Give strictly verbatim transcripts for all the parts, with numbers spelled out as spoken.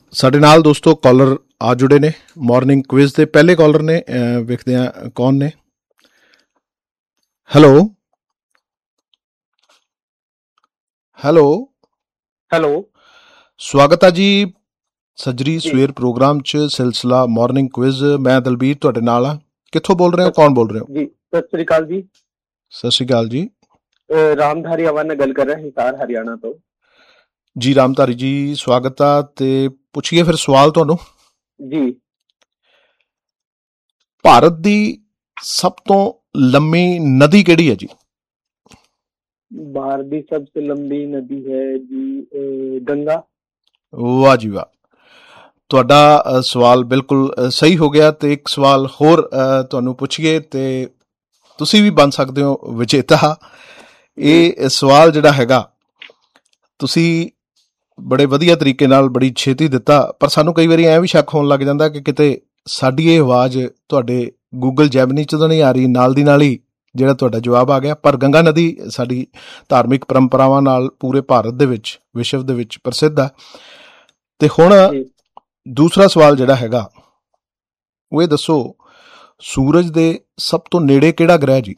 ਸਾਡੇ ਨਾਲ ਦੋਸਤੋ ਕਾਲਰ ਆ ਜੁੜੇ ਨੇ ਮਾਰਨਿੰਗ ਕੁਇਜ਼ ਦੇ ਪਹਿਲੇ ਕਾਲਰ ਨੇ। ਅਹ ਵੇਖਦੇ ਆ ਕੌਣ ਨੇ। ਹੈਲੋ ਹੈਲੋ ਹੈਲੋ, ਸਵਾਗਤ ਹੈ ਜੀ ਸੱਜਰੀ ਜੀ ਸਵੇਰ ਪ੍ਰੋਗਰਾਮ 'ਚ ਸਿਲਸਿਲਾ ਮਾਰਨਿੰਗ ਕੁਇਜ਼। ਮੈਂ ਦਲਬੀਰ ਤੁਹਾਡੇ ਨਾਲ ਆ। ਕਿੱਥੋਂ ਬੋਲ ਰਹੇ ਹੋ, ਕੌਣ ਬੋਲ ਰਹੇ ਹੋ? ਜੀ ਸਤਿ ਸ੍ਰੀ ਅਕਾਲ ਜੀ। ਸਤਿ ਸ਼੍ਰੀ ਅਕਾਲ ਜੀ। ਅਹ ਰਾਮਧਾਰੀ ਅਵਨ ਨਾਲ ਗੱਲ ਕਰ ਰਿਹਾ ਹਿਸਾਰ ਹਰਿਆਣਾ ਤੋਂ। ਜੀ ਰਾਮਧਾਰੀ ਜੀ ਸਵਾਗਤ ਆ। ਤੇ ਪੁੱਛੀਏ ਫਿਰ ਸਵਾਲ ਤੁਹਾਨੂੰ। ਜੀ ਭਾਰਤ ਦੀ ਸਭ ਤੋਂ ਲੰਮੀ ਨਦੀ ਕਿਹੜੀ ਹੈ ਜੀ? भारत की सबसे लंबी नदी है जी अह, गंगा। ਵਾਹ ਜੀ ਵਾਹ, ਤੁਹਾਡਾ ਅ, ਸਵਾਲ ਬਿਲਕੁਲ ਅ, ਸਹੀ ਹੋ ਗਿਆ। ਤੇ ਇੱਕ ਸਵਾਲ ਹੋਰ ਅ, ਤੁਹਾਨੂੰ ਪੁੱਛੀਏ ਤੇ ਤੁਸੀਂ ਵੀ ਬਣ ਸਕਦੇ ਹੋ ਵਿਜੇਤਾ। ਜੀ ਇਹ ਸਵਾਲ ਜਿਹੜਾ ਹੈਗਾ ਤੁਸੀਂ ਬੜੇ ਵਧੀਆ ਤਰੀਕੇ ਨਾਲ ਬੜੀ ਛੇਤੀ ਦਿੱਤਾ, ਪਰ ਸਾਨੂੰ ਕਈ ਵਾਰੀ ਐਂ ਵੀ ਸ਼ੱਕ ਹੋਣ ਲੱਗ ਜਾਂਦਾ ਕਿ ਕਿਤੇ ਸਾਡੀ ਇਹ ਆਵਾਜ਼ ਤੁਹਾਡੇ ਗੂਗਲ ਜੈਮਨੀ 'ਚ ਤਾਂ ਨਹੀਂ ਆ ਰਹੀ। ਨਾਲ ਦੀ ਨਾਲ ਹੀ ਜਿਹੜਾ ਤੁਹਾਡਾ ਜਵਾਬ ਆ ਗਿਆ। ਪਰ ਗੰਗਾ ਨਦੀ ਸਾਡੀ ਧਾਰਮਿਕ ਪਰੰਪਰਾਵਾਂ ਨਾਲ ਪੂਰੇ ਭਾਰਤ ਦੇ ਵਿੱਚ, ਵਿਸ਼ਵ ਦੇ ਵਿੱਚ ਪ੍ਰਸਿੱਧ ਆ। ਤੇ ਹੁਣ ਜੀ ਦੂਸਰਾ ਸਵਾਲ ਜਿਹੜਾ ਹੈਗਾ ਉਹ ਇਹ ਦੱਸੋ, ਸੂਰਜ ਦੇ ਸਭ ਤੋਂ ਨੇੜੇ ਕਿਹੜਾ ਗ੍ਰਹਿ ਜੀ?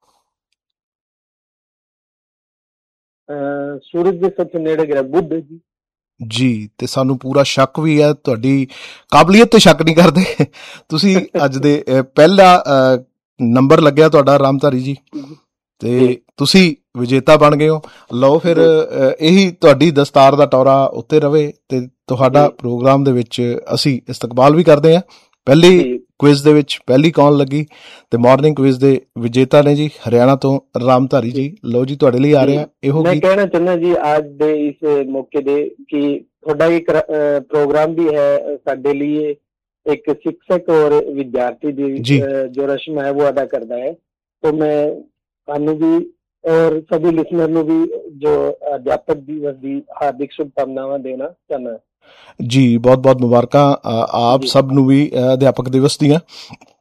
ਅਹ, सूरज के सबसे नेड़े ग्रह बुध है जी। ਜੀ, ਤੇ ਸਾਨੂੰ ਪੂਰਾ ਸ਼ੱਕ ਵੀ ਹੈ, ਤੁਹਾਡੀ ਕਾਬਲੀਅਤ ਤੇ ਸ਼ੱਕ ਨਹੀਂ ਕਰਦੇ। ਤੁਸੀਂ ਅੱਜ ਦੇ ਅਹ, ਪਹਿਲਾ ਅਹ, ਨੰਬਰ ਲੱਗਿਆ ਤੁਹਾਡਾ ਰਾਮਧਾਰੀ ਜੀ, ਜੀ ਤੇ ਤੁਸੀਂ ਵਿਜੇਤਾ ਬਣ ਗਏ ਹੋ। ਲਓ ਫਿਰ ਜੀ ਅਹ, ਇਹੀ ਤੁਹਾਡੀ ਦਸਤਾਰ ਦਾ ਟੌਰਾ ਉੱਤੇ ਰਵੇ ਤੇ ਤੁਹਾਡਾ ਜੀ ਪ੍ਰੋਗਰਾਮ ਦੇ ਵਿੱਚ ਅਸੀਂ ਇਸਤਕਬਾਲ ਵੀ ਕਰਦੇ ਹਾਂ। ਪਹਿਲੀ ਜੀ ਕੁਇਜ਼ ਦੇ ਵਿੱਚ ਪਹਿਲੀ ਕਾਲ ਲੱਗੀ ਤੇ ਮਾਰਨਿੰਗ ਕੁਇਜ਼ ਦੇ ਵਿਜੇਤਾ ਨੇ ਜੀ ਹਰਿਆਣਾ ਤੋਂ ਰਾਮਧਾਰੀ ਜੀ ਜੀ। ਲਓ ਜੀ ਤੁਹਾਡੇ ਲਈ ਆ ਜੀ ਰਿਹਾ ਇਹੋ ਮੈਂ ਗੀਤ। ਕਹਿਣਾ ਚਾਹੁੰਦਾ ਜੀ ਅੱਜ ਦੇ ਇਸ ਮੌਕੇ ਦੇ ਕਿ ਤੁਹਾਡਾ ਇੱਕ ਪ੍ਰੋਗਰਾਮ ਵੀ ਹੈ ਸਾਡੇ ਲਈ एक शिक्षक और विद्यार्थी की जी अ, जो रस्म है वो अदा करता है। तो मैं कानू भी और सभी लिसनर ਨੂੰ भी जो अध्यापक दिवस ਦੀ हार्दिक शुभकामनावां देना चाहना। ਜੀ ਬਹੁਤ ਬਹੁਤ ਮੁਬਾਰਕਾਂ ਅ, ਆਪ ਜੀ ਸਭ ਨੂੰ ਵੀ ਅ, ਅਧਿਆਪਕ ਦਿਵਸ ਦੀਆਂ।